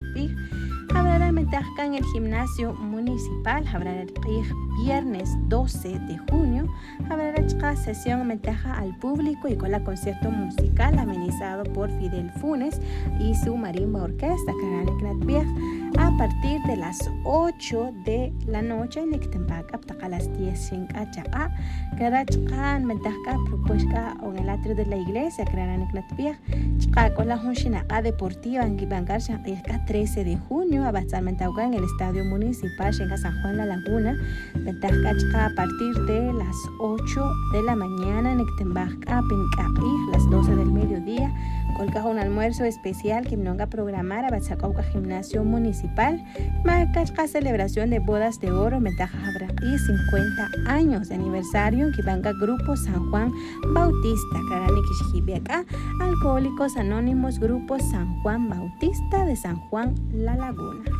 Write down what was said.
Nictepij. Habrá ventaja en el gimnasio municipal. Habrá el viernes 12 de junio. Habrá la sesión ventaja al público y con la concierto musical amenizado por Fidel Funes y su marimba orquesta. A partir de las 8 de la noche, a las 10 cada ventaja propuesta en el atrio de la iglesia, con la junchinaca deportiva en Gibangar, 13 de junio, avanzamiento en el estadio municipal en San Juan La Laguna, ventaja a partir de las 8 de la mañana, en las 12 del mediodía, colga un almuerzo especial que no va a programar a Batzacauca Gimnasio Municipal, marca celebración de bodas de oro, ventaja y 50 años de aniversario en Kibanga Grupo San Juan Bautista, Alcohólicos Anónimos Grupo San Juan Bautista de San Juan La Laguna.